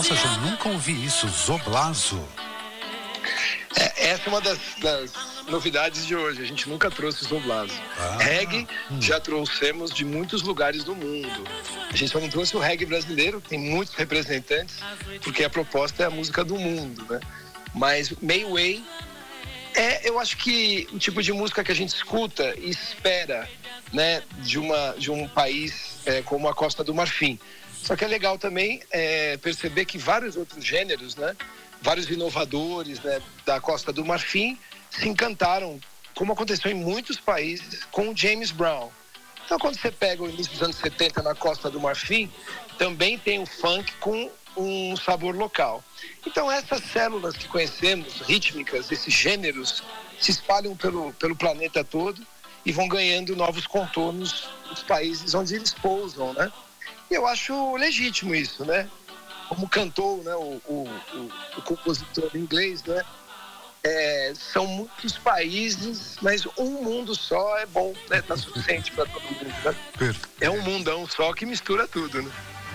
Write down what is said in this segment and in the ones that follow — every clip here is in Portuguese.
Nossa, eu nunca ouvi isso, Zoblazo. Essa é uma das novidades de hoje. A gente nunca trouxe Zoblazo. Reggae já trouxemos de muitos lugares do mundo. A gente só não trouxe o reggae brasileiro, que tem muitos representantes, porque a proposta é a música do mundo, né? Mas Mayway eu acho que o tipo de música que a gente escuta e espera, né, de um país como a Costa do Marfim. Só que é legal também perceber que vários outros gêneros, né, vários inovadores, né, da Costa do Marfim se encantaram, como aconteceu em muitos países, com o James Brown. Então, quando você pega o início dos anos 70 na Costa do Marfim, também tem o funk com um sabor local. Então, essas células que conhecemos, rítmicas, esses gêneros, se espalham pelo planeta todo e vão ganhando novos contornos nos países onde eles pousam, né? E eu acho legítimo isso, né? Como cantou, né, o compositor inglês, né? São muitos países, mas um mundo só é bom, né? Tá suficiente para todo mundo, né? É um mundão só que mistura tudo, né?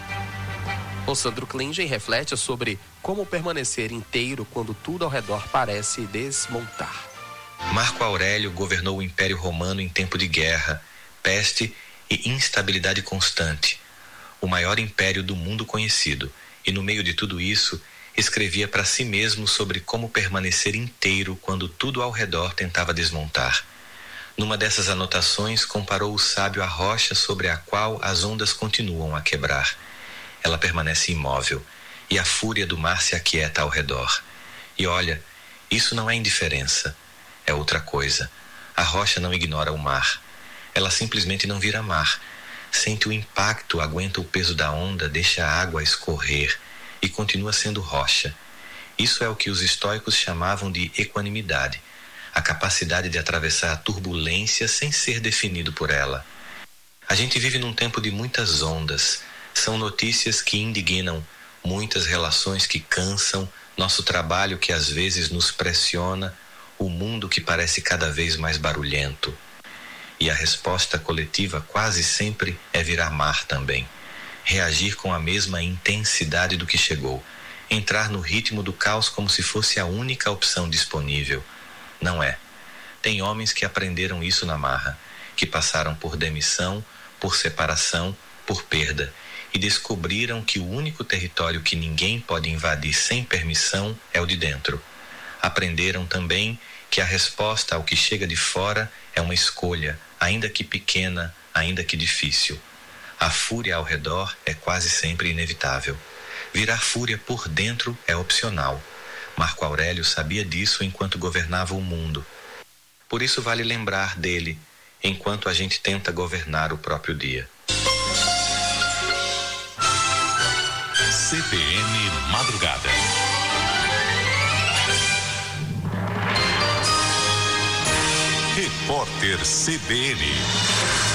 O Sandro Klinger reflete sobre como permanecer inteiro quando tudo ao redor parece desmontar. Marco Aurélio governou o Império Romano em tempo de guerra, peste e instabilidade constante. O maior império do mundo conhecido. E no meio de tudo isso, escrevia para si mesmo sobre como permanecer inteiro quando tudo ao redor tentava desmontar. Numa dessas anotações, comparou o sábio à rocha sobre a qual as ondas continuam a quebrar. Ela permanece imóvel, e a fúria do mar se aquieta ao redor. E olha, isso não é indiferença, é outra coisa. A rocha não ignora o mar. Ela simplesmente não vira mar. Sente o impacto, aguenta o peso da onda, deixa a água escorrer e continua sendo rocha. Isso é o que os estoicos chamavam de equanimidade, a capacidade de atravessar a turbulência sem ser definido por ela. A gente vive num tempo de muitas ondas. São notícias que indignam, muitas relações que cansam, nosso trabalho que às vezes nos pressiona, o mundo que parece cada vez mais barulhento. E a resposta coletiva quase sempre é virar mar também. Reagir com a mesma intensidade do que chegou. Entrar no ritmo do caos como se fosse a única opção disponível. Não é. Tem homens que aprenderam isso na marra, que passaram por demissão, por separação, por perda, e descobriram que o único território que ninguém pode invadir sem permissão é o de dentro. Aprenderam também que a resposta ao que chega de fora é uma escolha, ainda que pequena, ainda que difícil. A fúria ao redor é quase sempre inevitável. Virar fúria por dentro é opcional. Marco Aurélio sabia disso enquanto governava o mundo. Por isso vale lembrar dele, enquanto a gente tenta governar o próprio dia. CBN Madrugada. Repórter CBN.